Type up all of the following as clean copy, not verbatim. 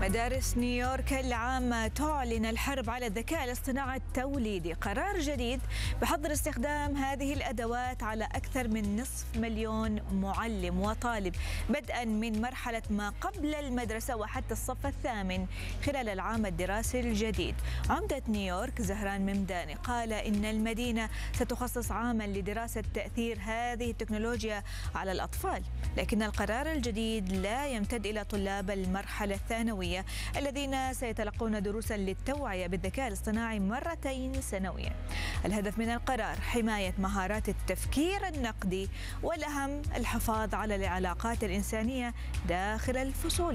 مدارس نيويورك العامة تعلن الحرب على الذكاء الاصطناعي التوليدي. قرار جديد بحظر استخدام هذه الأدوات على أكثر من 500,000 معلم وطالب بدءا من مرحلة ما قبل المدرسة وحتى الصف الثامن خلال العام الدراسي الجديد. عمدة نيويورك زهران ممداني قال إن المدينة ستخصص عاما لدراسة تأثير هذه التكنولوجيا على الأطفال، لكن القرار الجديد لا يمتد إلى طلاب المرحلة الثانوية الذين سيتلقون دروسا للتوعية بالذكاء الاصطناعي مرتين سنويا. الهدف من القرار حماية مهارات التفكير النقدي، والأهم الحفاظ على العلاقات الإنسانية داخل الفصول.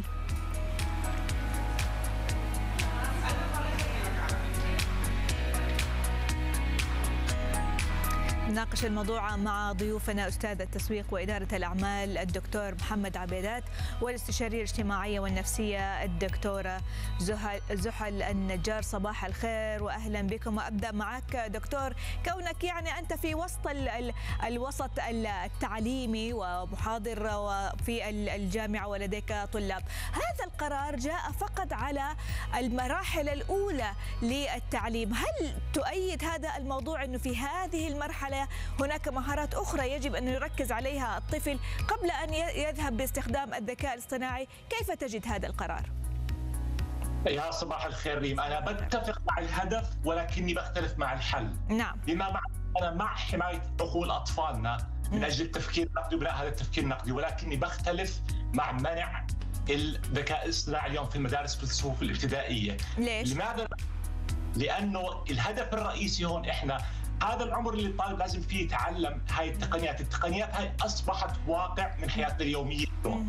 نناقش الموضوع مع ضيوفنا أستاذ التسويق وإدارة الأعمال الدكتور محمد عبيدات، والاستشارية الاجتماعية والنفسية الدكتورة زحل النجار. صباح الخير وأهلا بكم. وأبدأ معك دكتور، كونك يعني أنت في وسط الوسط التعليمي ومحاضر في الجامعة ولديك طلاب، هذا القرار جاء فقط على المراحل الأولى للتعليم. هل تؤيد هذا الموضوع أنه في هذه المرحلة هناك مهارات أخرى يجب أن يركز عليها الطفل قبل أن يذهب باستخدام الذكاء الاصطناعي؟ كيف تجد هذا القرار؟ يا صباح الخير ريم، أنا بتفق مع الهدف ولكني بختلف مع الحل. نعم. بما معنى أنا مع حماية عقول أطفالنا من أجل التفكير النقدي وبناء هذا التفكير النقدي، ولكني بختلف مع منع الذكاء الاصطناعي اليوم في المدارس في الصفوف الابتدائية. ليش؟ لماذا؟ لأنه الهدف الرئيسي هون إحنا هذا العمر اللي الطالب لازم فيه يتعلم هاي التقنيات هاي أصبحت واقع من حياتنا اليومية اليوم.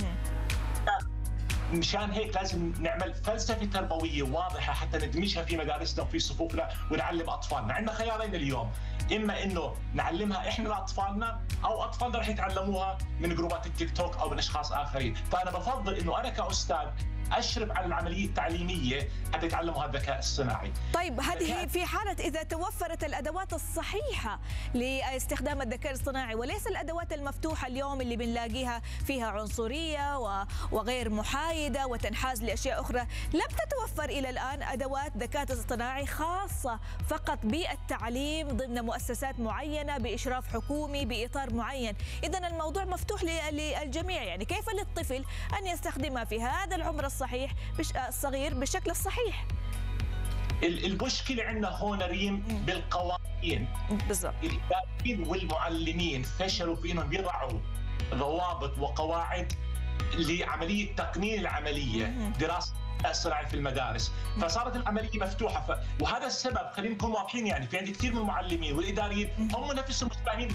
مشان هيك لازم نعمل فلسفة تربوية واضحة حتى ندمجها في مدارسنا وفي صفوفنا ونعلم أطفالنا. عندنا خيارين اليوم، إما إنه نعلمها إحنا لأطفالنا أو أطفالنا رح يتعلموها من جروبات التيك توك أو من أشخاص آخرين. فأنا بفضل إنه أنا كأستاذ أشرف على العملية التعليمية حتى يتعلموا الذكاء الصناعي. طيب هذه في حالة إذا توفرت الأدوات الصحيحة لاستخدام الذكاء الاصطناعي، وليس الأدوات المفتوحة اليوم اللي بنلاقيها فيها عنصرية وغير محايدة وتنحاز لأشياء أخرى. لم تتوفر إلى الآن أدوات ذكاء اصطناعي خاصة فقط بالتعليم ضمن مؤسسات معينة بإشراف حكومي بإطار معين. إذن الموضوع مفتوح للجميع، يعني كيف للطفل أن يستخدمها في هذا العمر الصغير بالشكل الصحيح؟ المشكلة عندنا هون ريم بالقوانين. بالضبط. الإداريين والمعلمين فشلوا في إنهم يضعوا ضوابط وقواعد لعملية تقنين العملية دراسة الصناعي في المدارس، فصارت العملية مفتوحة وهذا السبب. خلينا نكون واضحين، يعني في عندي كثير من المعلمين والإداريين هم نفسهم مش فاهمين